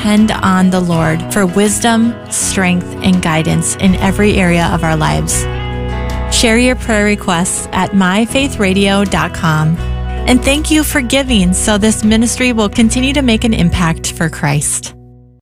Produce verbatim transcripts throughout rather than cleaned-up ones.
depend on the Lord for wisdom, strength, and guidance in every area of our lives. Share your prayer requests at my faith radio dot com. And thank you for giving so this ministry will continue to make an impact for Christ.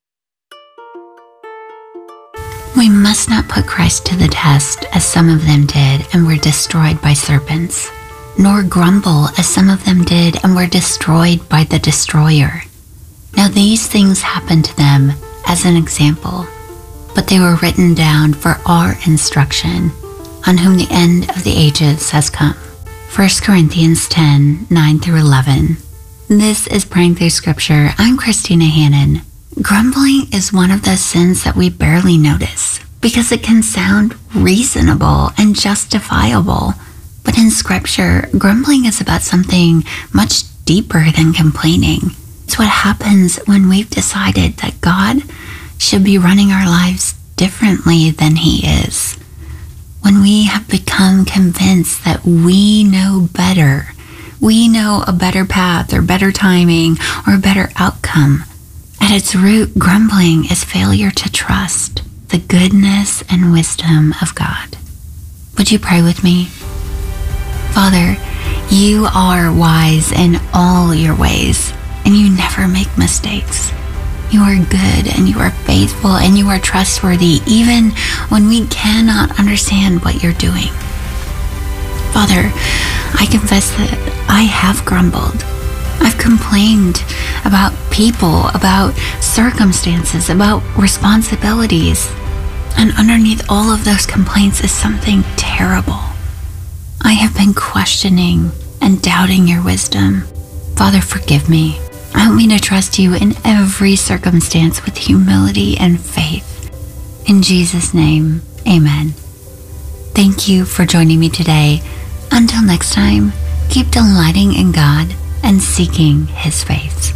We must not put Christ to the test, as some of them did and were destroyed by serpents, nor grumble, as some of them did and were destroyed by the destroyer. Now these things happened to them as an example, but they were written down for our instruction, on whom the end of the ages has come. First Corinthians ten, nine through eleven. This is Praying Through Scripture. I'm Christina Hannon. Grumbling is one of those sins that we barely notice because it can sound reasonable and justifiable. But in Scripture, grumbling is about something much deeper than complaining. It's what happens when we've decided that God should be running our lives differently than He is. When we have become convinced that we know better, we know a better path or better timing or a better outcome. At its root, grumbling is failure to trust the goodness and wisdom of God. Would you pray with me? Father, you are wise in all your ways, and you never make mistakes. You are good, and you are faithful, and you are trustworthy, even when we cannot understand what you're doing. Father, I confess that I have grumbled. I've complained about people, about circumstances, about responsibilities. And underneath all of those complaints is something terrible. I have been questioning and doubting your wisdom. Father, forgive me. Help me to trust you in every circumstance with humility and faith. In Jesus' name, amen. Thank you for joining me today. Until next time, keep delighting in God and seeking His face.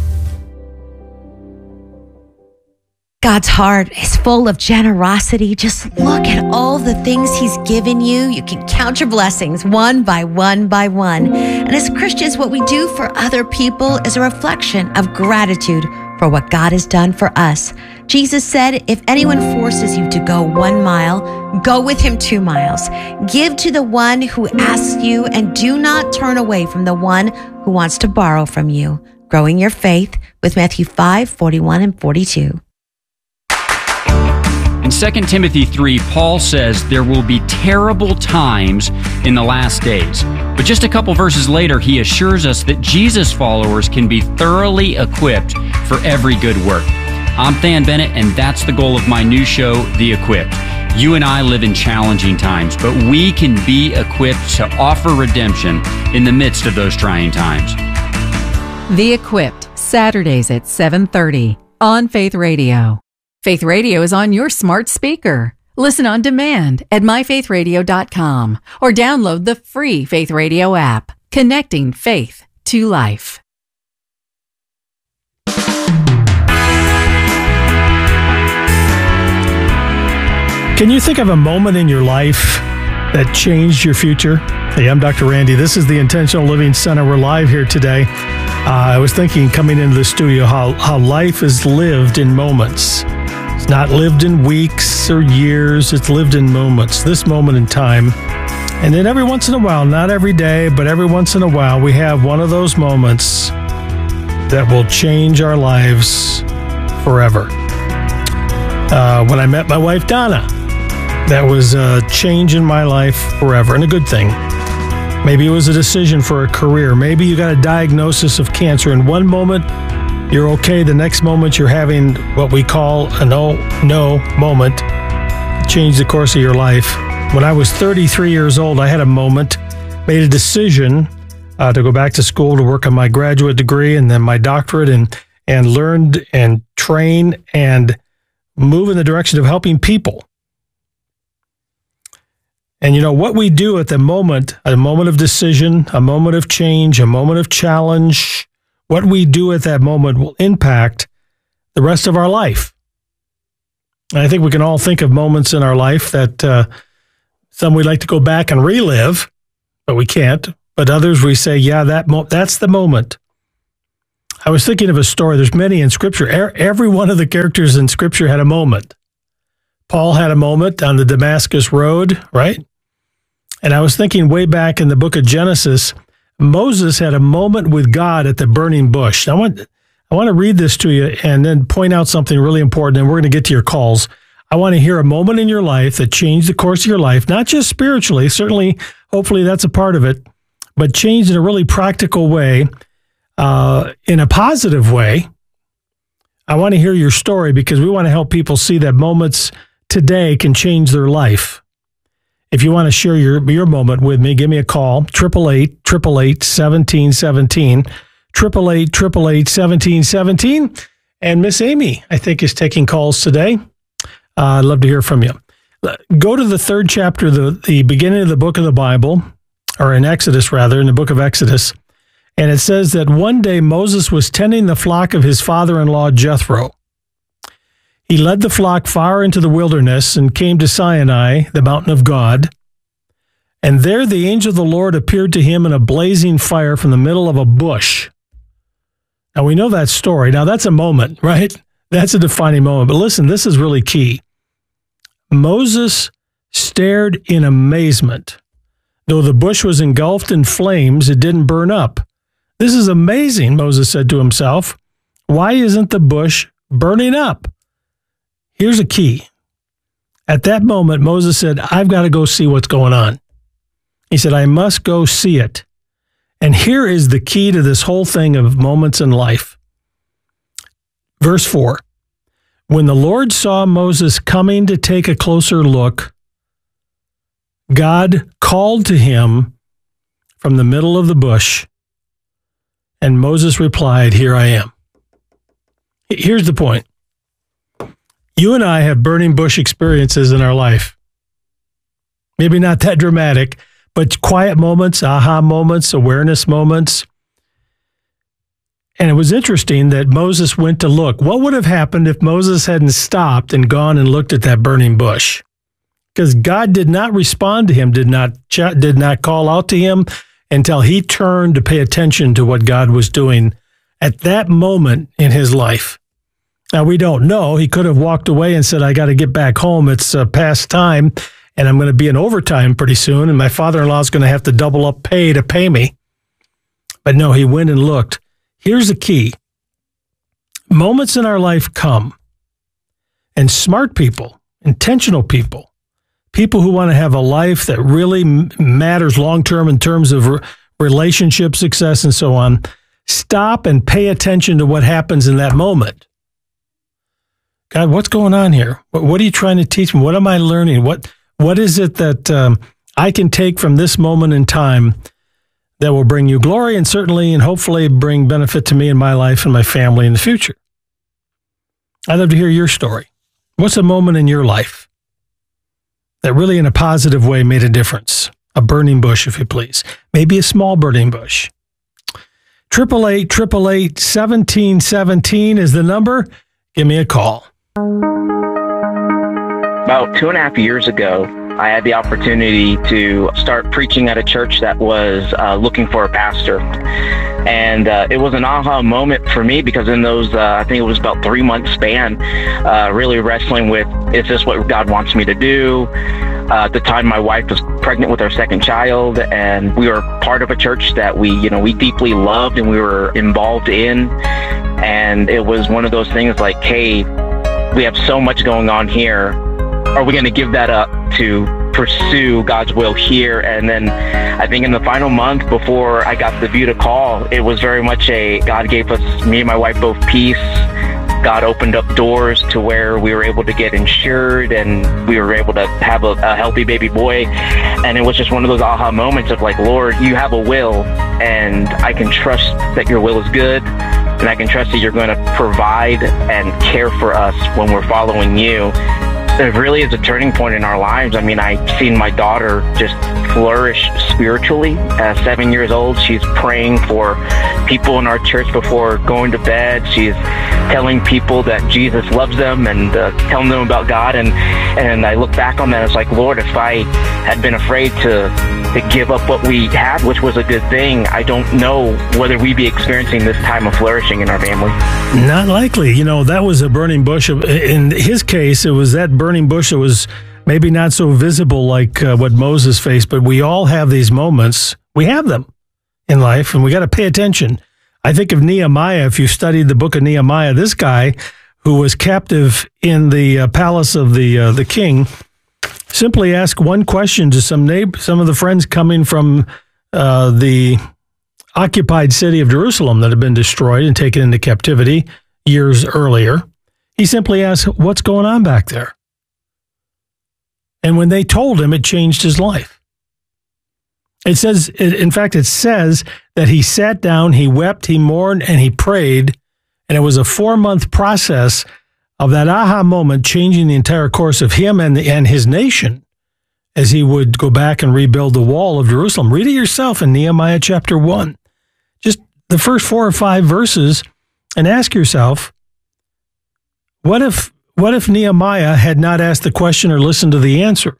God's heart is full of generosity. Just look at all the things He's given you. You can count your blessings one by one by one. And as Christians, what we do for other people is a reflection of gratitude for what God has done for us. Jesus said, if anyone forces you to go one mile, go with him two miles. Give to the one who asks you, and do not turn away from the one who wants to borrow from you. Growing your faith with Matthew five, forty-one and forty-two. In Second Timothy three, Paul says there will be terrible times in the last days. But just a couple verses later, he assures us that Jesus followers can be thoroughly equipped for every good work. I'm Than Bennett, and that's the goal of my new show, The Equipped. You and I live in challenging times, but we can be equipped to offer redemption in the midst of those trying times. The Equipped, Saturdays at seven thirty on Faith Radio. Faith Radio is on your smart speaker. Listen on demand at my faith radio dot com or download the free Faith Radio app, connecting faith to life. Can you think of a moment in your life that changed your future? Hey, I'm Doctor Randy. This is the Intentional Living Center. We're live here today. Uh, I was thinking coming into the studio how, how life is lived in moments. It's not lived in weeks or years. It's lived in moments, this moment in time. And then every once in a while, not every day, but every once in a while, we have one of those moments that will change our lives forever. Uh, when I met my wife, Donna, that was a change in my life forever, and a good thing. Maybe it was a decision for a career. Maybe you got a diagnosis of cancer. In one moment, you're okay. The next moment, you're having what we call a no, no moment. Change the course of your life. When I was thirty-three years old, I had a moment, made a decision uh, to go back to school to work on my graduate degree and then my doctorate, and and learned and train and move in the direction of helping people. And you know, what we do at the moment, a moment of decision, a moment of change, a moment of challenge, what we do at that moment will impact the rest of our life. And I think we can all think of moments in our life that uh, some we'd like to go back and relive, but we can't. But others we say, yeah, that mo- that's the moment. I was thinking of a story. There's many in Scripture. Every one of the characters in Scripture had a moment. Paul had a moment on the Damascus Road, right? And I was thinking way back in the book of Genesis, Moses had a moment with God at the burning bush. I want, I want to read this to you and then point out something really important, and we're going to get to your calls. I want to hear a moment in your life that changed the course of your life, not just spiritually, certainly, hopefully that's a part of it, but changed in a really practical way, uh, in a positive way. I want to hear your story because we want to help people see that moments today can change their life. If you want to share your, your moment with me, give me a call, eight eight eight, eight eight eight, seventeen seventeen, eight eight eight, eight eight eight, seventeen seventeen. And Miss Amy, I think, is taking calls today. Uh, I'd love to hear from you. Go to the third chapter, the, the beginning of the book of the Bible, or in Exodus rather, in the book of Exodus. And it says that one day Moses was tending the flock of his father-in-law Jethro. He led the flock far into the wilderness and came to Sinai, the mountain of God. And there the angel of the Lord appeared to him in a blazing fire from the middle of a bush. Now, we know that story. Now, that's a moment, right? That's a defining moment. But listen, this is really key. Moses stared in amazement. Though the bush was engulfed in flames, it didn't burn up. This is amazing, Moses said to himself. Why isn't the bush burning up? Here's a key. At that moment, Moses said, I've got to go see what's going on. He said, I must go see it. And here is the key to this whole thing of moments in life. Verse four, when the Lord saw Moses coming to take a closer look, God called to him from the middle of the bush, and Moses replied, here I am. Here's the point. You and I have burning bush experiences in our life. Maybe not that dramatic, but quiet moments, aha moments, awareness moments. And it was interesting that Moses went to look. What would have happened if Moses hadn't stopped and gone and looked at that burning bush? Because God did not respond to him, did not did not call out to him until he turned to pay attention to what God was doing at that moment in his life. Now, we don't know. He could have walked away and said, I got to get back home. It's uh, past time, and I'm going to be in overtime pretty soon, and my father-in-law is going to have to double up pay to pay me. But no, he went and looked. Here's the key. Moments in our life come, and smart people, intentional people, people who want to have a life that really matters long-term in terms of re- relationship success and so on, stop and pay attention to what happens in that moment. God, what's going on here? What, what are you trying to teach me? What am I learning? What What is it that um, I can take from this moment in time that will bring you glory and certainly and hopefully bring benefit to me in my life and my family in the future? I'd love to hear your story. What's a moment in your life that really in a positive way made a difference? A burning bush, if you please. Maybe a small burning bush. eight eight eight, eight eight eight, seventeen seventeen is the number. Give me a call. About two and a half years ago, I had the opportunity to start preaching at a church that was uh, looking for a pastor. And uh, it was an aha moment for me because in those, uh, I think it was about three month span, uh, really wrestling with, is this what God wants me to do? Uh, at the time, my wife was pregnant with our second child, and we were part of a church that we, you know, we deeply loved and we were involved in. And it was one of those things like, hey, we have so much going on here. Are we going to give that up to pursue God's will here? And then I think in the final month before I got the view to call, it was very much a, God gave us, me and my wife, both peace. God opened up doors to where we were able to get insured and we were able to have a, a healthy baby boy. And it was just one of those aha moments of like, Lord, you have a will and I can trust that your will is good. And I can trust that you're going to provide and care for us when we're following you. It really is a turning point in our lives. I mean, I've seen my daughter just flourish spiritually. At seven years old, she's praying for people in our church before going to bed. She's telling people that Jesus loves them and uh, telling them about God. And, and I look back on that, it's like, Lord, if I had been afraid to, to give up what we had, which was a good thing, I don't know whether we'd be experiencing this time of flourishing in our family. Not likely. You know, that was a burning bush. In his case, it was that burning bush that was maybe not so visible like uh, what Moses faced, but we all have these moments. We have them in life, and we got to pay attention. I think of Nehemiah. If you studied the book of Nehemiah, this guy who was captive in the uh, palace of the uh, the king simply asked one question to some neighbor, some of the friends coming from uh, the occupied city of Jerusalem that had been destroyed and taken into captivity years earlier. He simply asked, "What's going on back there?" And when they told him, it changed his life. It says, in fact, it says that he sat down, he wept, he mourned, and he prayed. And it was a four-month process of that aha moment changing the entire course of him and, the, and his nation as he would go back and rebuild the wall of Jerusalem. Read it yourself in Nehemiah chapter one. Just the first four or five verses, and ask yourself, what if, what if Nehemiah had not asked the question or listened to the answer?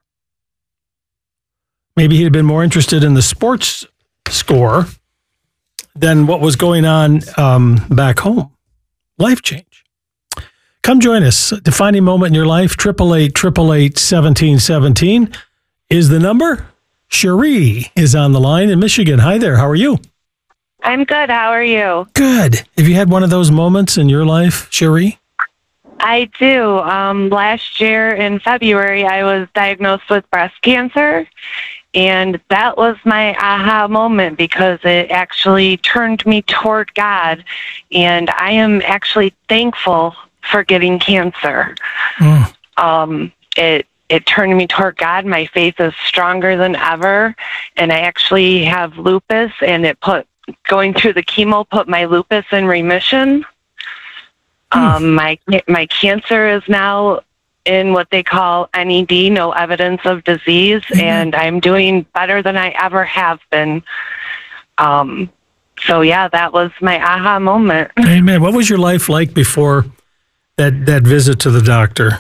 Maybe he'd been more interested in the sports score than what was going on um, back home. Life change. Come join us. Defining moment in your life, eight eight eight, eight eight eight, one seven one seven is the number. Cherie is on the line in Michigan. Hi there. How are you? I'm good. How are you? Good. Have you had one of those moments in your life, Cherie? I do. Um, last year in February, I was diagnosed with breast cancer. And that was my aha moment because it actually turned me toward God. And I am actually thankful for getting cancer. Mm. Um, it it turned me toward God. My faith is stronger than ever. And I actually have lupus, and it put going through the chemo put my lupus in remission. Mm. Um, my my cancer is now in what they call N E D, no evidence of disease, mm-hmm. and I'm doing better than I ever have been. Um, so yeah, that was my aha moment. Amen. What was your life like before that, that visit to the doctor?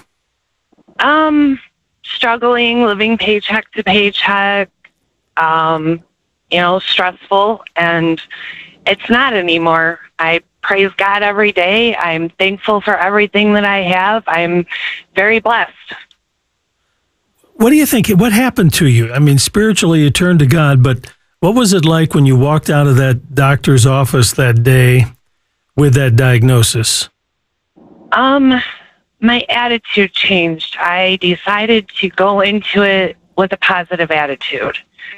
Um, struggling, living paycheck to paycheck, um, you know, stressful, and it's not anymore. I praise God every day. I'm thankful for everything that I have. I'm very blessed. What do you think? What happened to you? I mean, spiritually, you turned to God, but what was it like when you walked out of that doctor's office that day with that diagnosis? Um, my attitude changed. I decided to go into it with a positive attitude.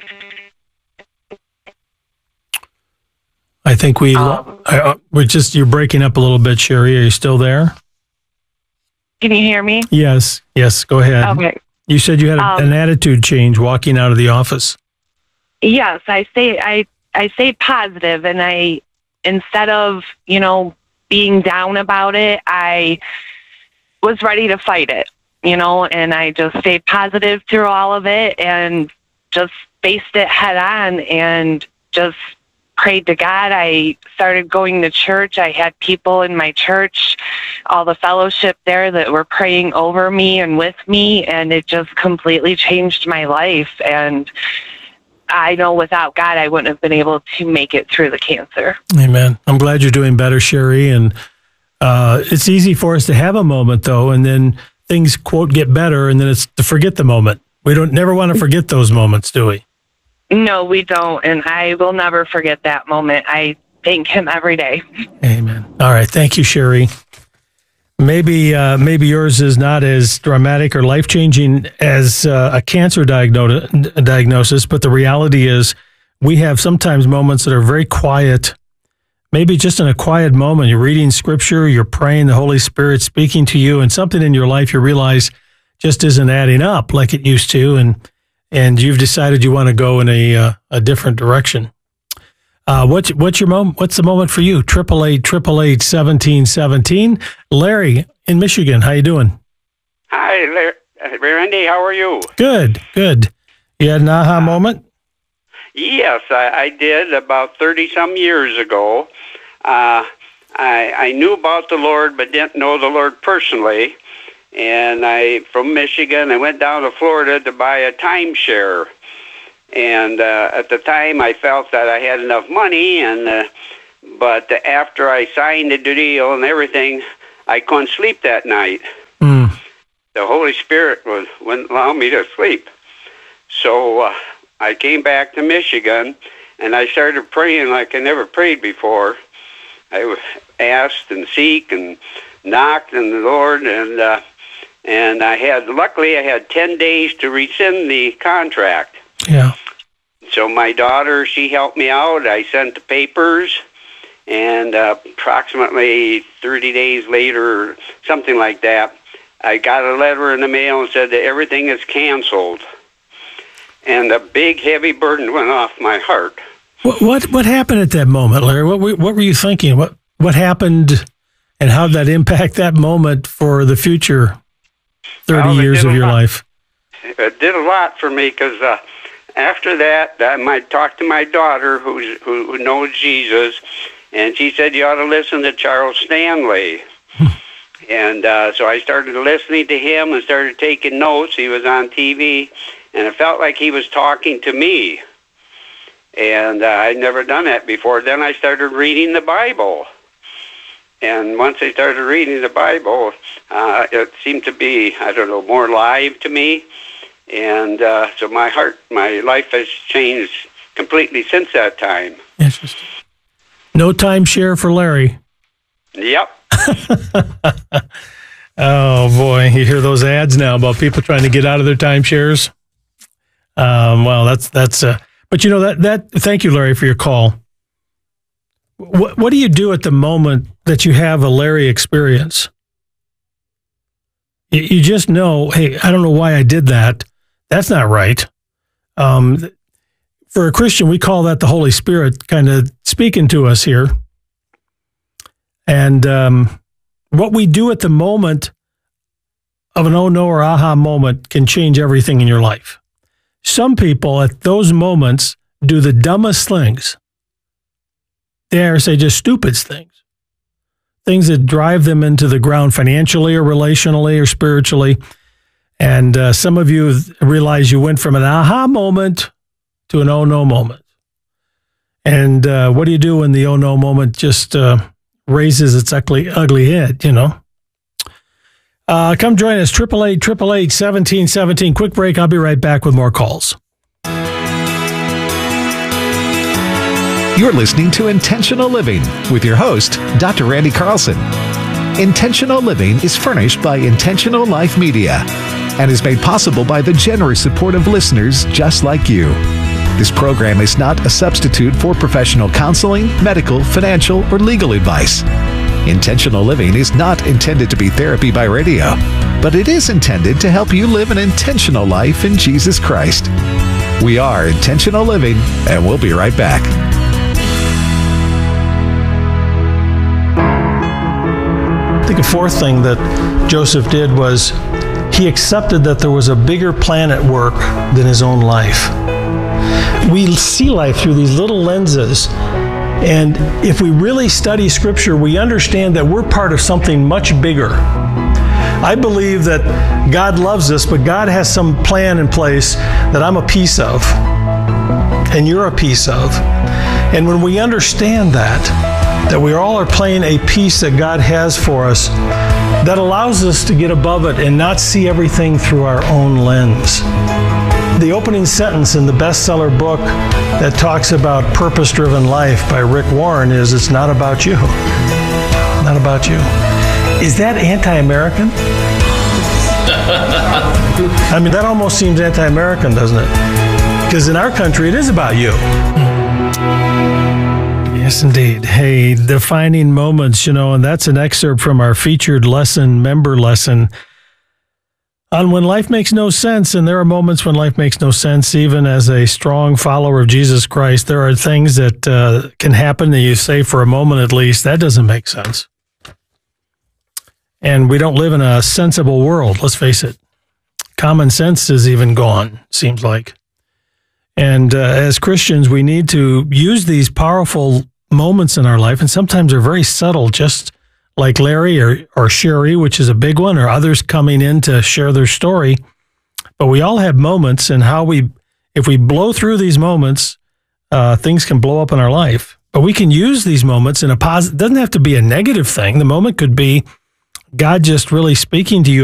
I think we, um, I, we're just, you're breaking up a little bit, Cherie. Are you still there? Can you hear me? Yes. Yes. Go ahead. Okay. You said you had a, um, an attitude change walking out of the office. Yes. I say, I, I stayed positive, and I, instead of, you know, being down about it, I was ready to fight it, you know, and I just stayed positive through all of it and just faced it head on and just prayed to God. I started going to church. I had people in my church, all the fellowship there that were praying over me and with me, and it just completely changed my life. And I know without God, I wouldn't have been able to make it through the cancer. Amen. I'm glad you're doing better, Cherie. And uh, it's easy for us to have a moment, though, and then things, quote, get better, and then it's to forget the moment. We don't never want to forget those moments, do we? No, we don't, and I will never forget that moment. I thank Him every day. Amen. All right. Thank you, Cherie. Maybe uh, maybe yours is not as dramatic or life-changing as uh, a cancer diagno- diagnosis, but the reality is we have sometimes moments that are very quiet. Maybe just in a quiet moment, you're reading Scripture, you're praying, the Holy Spirit speaking to you, and something in your life you realize just isn't adding up like it used to, and and you've decided you want to go in a uh, a different direction. Uh, what's what's your moment? What's the moment for you? Triple eight triple eight seventeen seventeen. Larry in Michigan, how you doing? Hi, Larry. Randy. How are you? Good, good. You had an aha uh, moment? Yes, I, I did about thirty some years ago. uh, I, I knew about the Lord but didn't know the Lord personally. And I, from Michigan, I went down to Florida to buy a timeshare. And uh, at the time, I felt that I had enough money, and uh, but after I signed the deal and everything, I couldn't sleep that night. Mm. The Holy Spirit was, wouldn't allow me to sleep. So uh, I came back to Michigan, and I started praying like I never prayed before. I asked and seek and knocked on the Lord, and uh, and I had, luckily, I had ten days to rescind the contract. Yeah. So my daughter, she helped me out. I sent the papers, and uh, approximately thirty days later, something like that, I got a letter in the mail and said that everything is canceled. And a big, heavy burden went off my heart. What what, what happened at that moment, Larry? What were, what were you thinking? What what happened, and how did that impact that moment for the future thirty well, years of your lot. life? It did a lot for me, because uh, after that, I might talk to my daughter, who's, who, who knows Jesus, and she said, you ought to listen to Charles Stanley. And uh, so I started listening to him and started taking notes. He was on T V, and it felt like he was talking to me. And uh, I'd never done that before. Then I started reading the Bible. And once I started reading the Bible, uh, it seemed to be, I don't know, more alive to me. And uh, so my heart, my life has changed completely since that time. Interesting. No timeshare for Larry. Yep. Oh, boy. You hear those ads now about people trying to get out of their timeshares? Um, well, that's, that's, uh, but you know, that, that, thank you, Larry, for your call. What, what do you do at the moment that you have a Larry experience? You, you just know, hey, I don't know why I did that. That's not right. Um, for a Christian, we call that the Holy Spirit kind of speaking to us here. And um, what we do at the moment of an oh no or aha moment can change everything in your life. Some people at those moments do the dumbest things. Dare say just stupid things. Things that drive them into the ground financially or relationally or spiritually. And uh, some of you realize you went from an aha moment to an oh no moment. And uh, what do you do when the oh no moment just uh, raises its ugly, ugly head, you know? Uh, come join us, eight eight eight, eight eight eight, one seven one seven. Quick break. I'll be right back with more calls. You're listening to Intentional Living with your host, Doctor Randy Carlson. Intentional Living is furnished by Intentional Life Media and is made possible by the generous support of listeners just like you. This program is not a substitute for professional counseling, medical, financial, or legal advice. Intentional Living is not intended to be therapy by radio, but it is intended to help you live an intentional life in Jesus Christ. We are Intentional Living, and we'll be right back. I think a fourth thing that Joseph did was he accepted that there was a bigger plan at work than his own life. We see life through these little lenses, and if we really study Scripture, we understand that we're part of something much bigger. I believe that God loves us, but God has some plan in place that I'm a piece of, and you're a piece of. And when we understand that, that we all are playing a piece that God has for us, that allows us to get above it and not see everything through our own lens. The opening sentence in the bestseller book that talks about purpose-driven life by Rick Warren is, it's not about you. Not about you. Is that anti-American? I mean, that almost seems anti-American, doesn't it? Because in our country, it is about you. Yes, indeed. Hey, defining moments, you know, and that's an excerpt from our featured lesson, member lesson, on when life makes no sense. And there are moments when life makes no sense. Even as a strong follower of Jesus Christ, there are things that uh, can happen that you say for a moment at least, that doesn't make sense. And we don't live in a sensible world, let's face it. Common sense is even gone, seems like. And uh, as Christians, we need to use these powerful moments in our life, and sometimes they're very subtle, just like Larry or, or Sherry, which is a big one, or others coming in to share their story. But we all have moments, and how we, if we blow through these moments, uh, things can blow up in our life. But we can use these moments in a positive, it doesn't have to be a negative thing. The moment could be God just really speaking to you